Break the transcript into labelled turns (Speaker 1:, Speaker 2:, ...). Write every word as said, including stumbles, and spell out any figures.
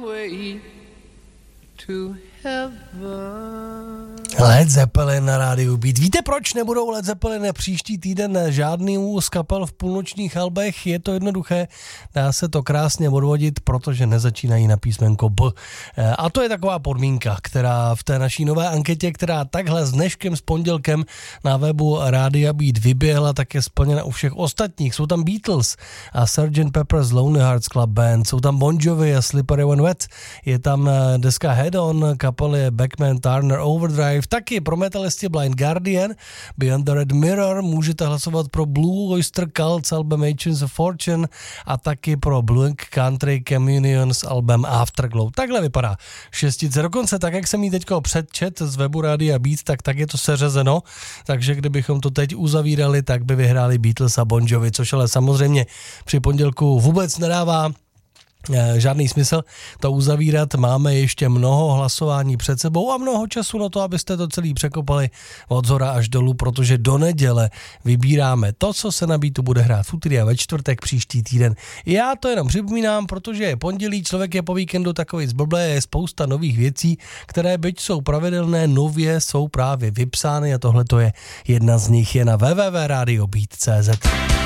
Speaker 1: way to heaven.
Speaker 2: Led Zeppelin na rádiu Beat. Víte, proč nebudou Led Zeppelin příští týden žádný z kapel v půlnočních albech? Je to jednoduché, dá se to krásně odvodit, protože nezačínají na písmenko B. A to je taková podmínka, která v té naší nové anketě, která takhle s dneškem, s pondělkem na webu Rádia Beat vyběhla, tak je splněna u všech ostatních. Jsou tam Beatles a sergeant Pepper's Lonely Hearts Club Band, jsou tam Bon Jovi a Slippery When Wet, je tam deska Head On, kapely Beckman, Turner, Overdrive, taky pro metalisti Blind Guardian, Beyond the Red Mirror, můžete hlasovat pro Blue Oyster Cult s album Agents of Fortune a taky pro Blue Country Communion s album Afterglow. Takhle vypadá šestice. Dokonce tak, jak jsem jí teďko předčet z webu Rádia Beat, tak tak je to seřazeno, takže kdybychom to teď uzavírali, tak by vyhráli Beatles a Bon Jovi, což ale samozřejmě při pondělku vůbec nedává žádný smysl to uzavírat. Máme ještě mnoho hlasování před sebou a mnoho času na to, abyste to celý překopali od zhora až dolů, protože do neděle vybíráme to, co se na Beatu bude hrát v úterý a ve čtvrtek příští týden. Já to jenom připomínám, protože je pondělí, člověk je po víkendu takový zblblé, je spousta nových věcí, které byť jsou pravidelné, nově jsou právě vypsány a tohle to je jedna z nich, je na w w w tečka radio beat tečka c z.